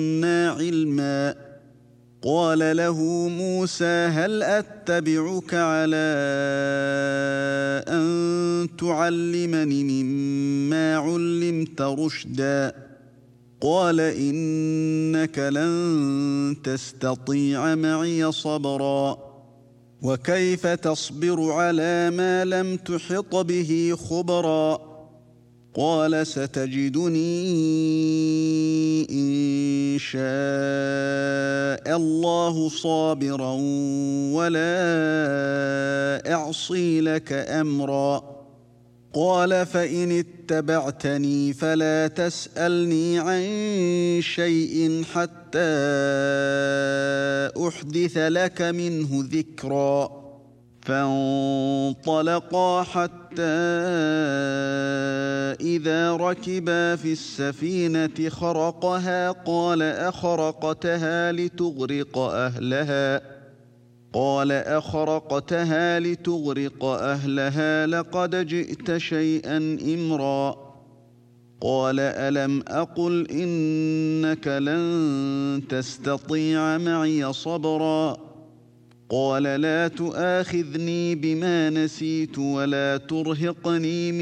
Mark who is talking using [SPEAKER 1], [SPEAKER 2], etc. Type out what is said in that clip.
[SPEAKER 1] لدنا علما. قال له موسى هل أتبعك على أن تعلمني مما علمت رشدا. قال إنك لن تستطيع معي صبرا وكيف تصبر على ما لم تحط به خبرا. قال ستجدني إن شاء الله صابرا ولا أعصي لك أمرا. قال فإن اتبعتني فلا تسألني عن شيء حتى أحدث لك منه ذكرا. فانطلقا حتى إذا ركبا في السفينة خرقها قال أخرقتها لتغرق أهلها لقد جئت شيئا إمرا. قال ألم أقل إنك لن تستطيع معي صبرا. قال لا تؤاخذني بما نسيت ولا ترهقني من